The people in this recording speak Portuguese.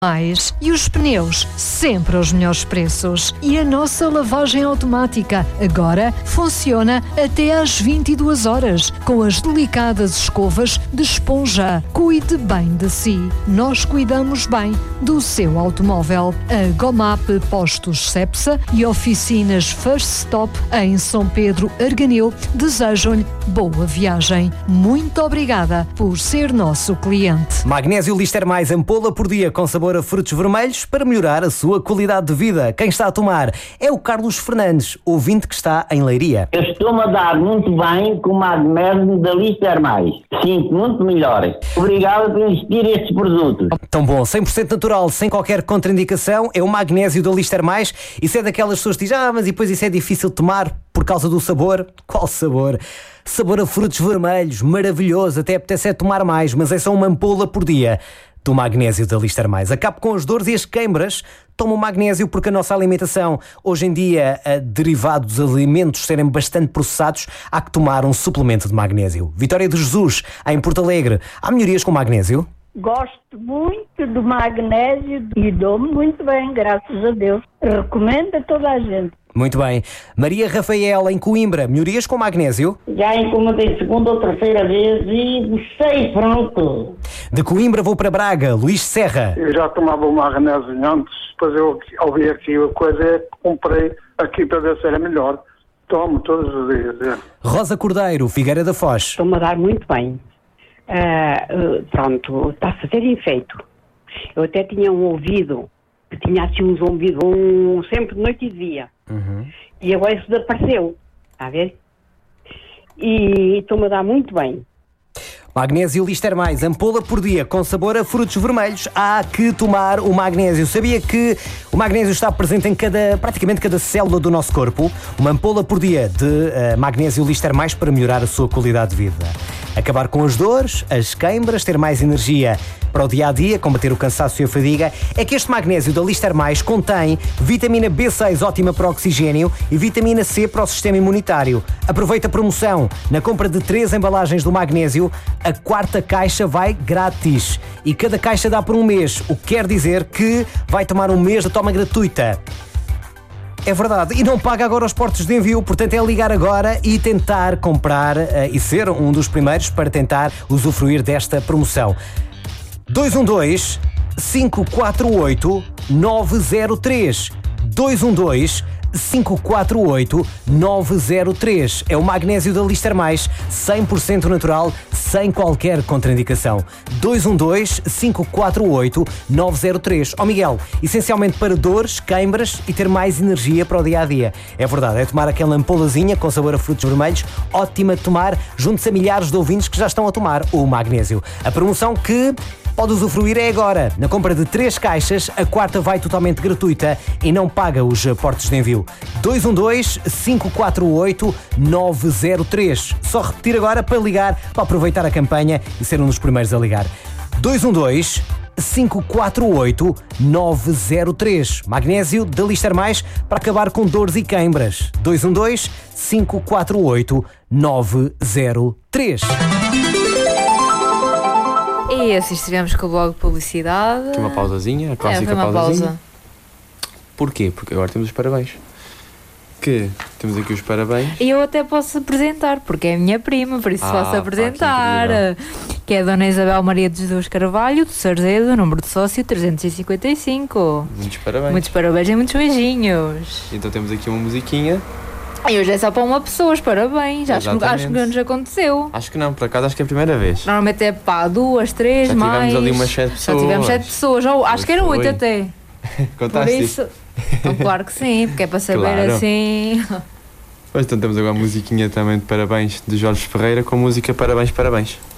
mais. E os pneus, sempre aos melhores preços. E a nossa lavagem automática, agora funciona até às 22 horas, com as delicadas escovas de esponja. Cuide bem de si. Nós cuidamos bem do seu automóvel. A Gomap Postos Cepsa e oficinas First Stop em São Pedro Arganil desejam-lhe boa viagem. Muito obrigada por ser nosso cliente. Magnésio Lister Mais ampola por dia com sabor a frutos vermelhos para melhorar a sua qualidade de vida. Quem está a tomar é o Carlos Fernandes, ouvinte que está em Leiria. Eu estou-me a dar muito bem com o magnésio da Lister Mais. Sinto muito melhor. Obrigado por investir estes produtos. Tão bom, 100% natural, sem qualquer contraindicação, é o magnésio da Lister Mais. Isso é daquelas pessoas que dizem, mas depois isso é difícil de tomar por causa do sabor. Qual sabor? Sabor a frutos vermelhos, maravilhoso, até apetece tomar mais, mas é só uma ampola por dia do magnésio da Lister Mais. Acabe com as dores e as queimbras. Toma o magnésio porque a nossa alimentação, hoje em dia, derivado dos alimentos serem bastante processados, há que tomar um suplemento de magnésio. Vitória de Jesus, em Porto Alegre. Há melhorias com magnésio? Gosto muito do magnésio e dou-me muito bem, graças a Deus. Recomendo a toda a gente. Muito bem. Maria Rafael, em Coimbra, melhorias com magnésio? Já encomendei segunda ou terceira vez e gostei, pronto. De Coimbra vou para Braga, Luís Serra. Eu já tomava o magnésio antes, depois eu ouvi aqui a coisa, comprei aqui para ver se era melhor. Tomo todos os dias. Rosa Cordeiro, Figueira da Foz. Estou-me a dar muito bem. Pronto, está a fazer efeito. Eu até tinha um ouvido, que tinha assim um zumbido, sempre de noite e de dia. E agora isso desapareceu, está a ver? E estou-me a dar muito bem. Magnésio Lister Mais, ampola por dia, com sabor a frutos vermelhos. Há que tomar o magnésio. Sabia que o magnésio está presente em praticamente cada célula do nosso corpo? Uma ampola por dia de magnésio Lister Mais para melhorar a sua qualidade de vida. Acabar com as dores, as queimbras, ter mais energia para o dia-a-dia, combater o cansaço e a fadiga. É que este magnésio da Lister Mais contém vitamina B6 ótima para o oxigênio e vitamina C para o sistema imunitário. Aproveita a promoção. Na compra de 3 embalagens do magnésio, a 4ª caixa vai grátis. E cada caixa dá por um mês, o que quer dizer que vai tomar um mês de toma gratuita. É verdade, e não paga agora os portos de envio, portanto é ligar agora e tentar comprar e ser um dos primeiros para tentar usufruir desta promoção. 212 548 903 212 548 903. É o magnésio da Lister Mais, 100% natural, sem qualquer contraindicação. 212 548 903. Miguel, essencialmente para dores, queimbras e ter mais energia para o dia-a-dia. É verdade, é tomar aquela ampolazinha com sabor a frutos vermelhos, ótima de tomar, junto-se a milhares de ouvintes que já estão a tomar o magnésio. A promoção que pode usufruir é agora. Na compra de 3 caixas, a 4ª vai totalmente gratuita e não paga os portos de envio. 212 548 903. Só repetir agora para ligar, para aproveitar a campanha e ser um dos primeiros a ligar. 212 548 903. Magnésio da Lister Mais para acabar com dores e queimbras. 212 548 903. E assim estivemos com o blog de publicidade. Aqui uma pausazinha, a clássica pausazinha. Pausa. Porquê? Porque agora temos os parabéns. Temos aqui os parabéns. E eu até posso apresentar, porque é a minha prima, por isso posso apresentar. Que é a Dona Isabel Maria de Jesus Carvalho, do Sarzedo, número de sócio 355. Muitos parabéns. Muitos parabéns e muitos beijinhos. Então temos aqui uma musiquinha. E hoje é só para uma pessoa, os parabéns. Acho que não nos aconteceu. Acho que não, por acaso acho que é a primeira vez. Normalmente é 2, 3, já mais. Já tivemos ali umas 7 pessoas. Já tivemos 7 pessoas, acho que eram 8 até. Contaste por isso, então, claro que sim, porque é para saber claro. Assim. Pois então temos agora a musiquinha também de parabéns de Jorge Ferreira com música Parabéns, Parabéns.